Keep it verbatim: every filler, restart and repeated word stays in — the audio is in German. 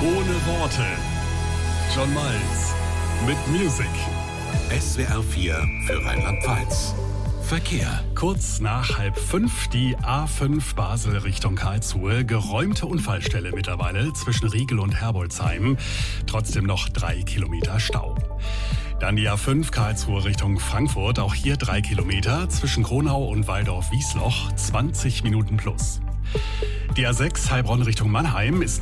Ohne Worte. John Miles mit Music. S W R vier für Rheinland-Pfalz. Verkehr. Kurz nach halb fünf die A fünf Basel Richtung Karlsruhe. Geräumte Unfallstelle mittlerweile zwischen Riegel und Herbolzheim. Trotzdem noch drei Kilometer Stau. Dann die A fünf Karlsruhe Richtung Frankfurt. Auch hier drei Kilometer zwischen Kronau und Waldorf-Wiesloch. zwanzig Minuten plus. Die A sechs Heilbronn Richtung Mannheim ist